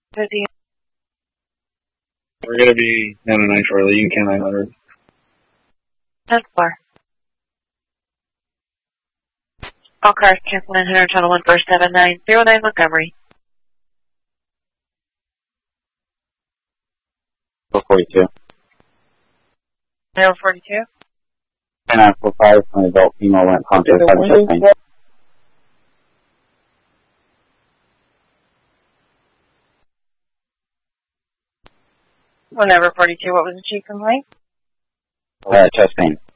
Busy. We're going to be 909 Charlie, UK 900. 10-4. All cars cancel 900, channel 1479009 Montgomery. 442. 042. 945, an adult female went contact by the chest pain. Whenever 42, what was the chief complaint? Chest pain.